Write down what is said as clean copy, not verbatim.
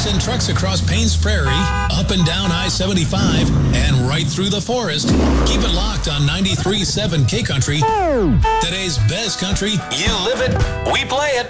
send trucks across Paynes Prairie, up and down I-75, and right through the forest. Keep it locked on 93.7 K Country. Today's best country. You live it, we play it.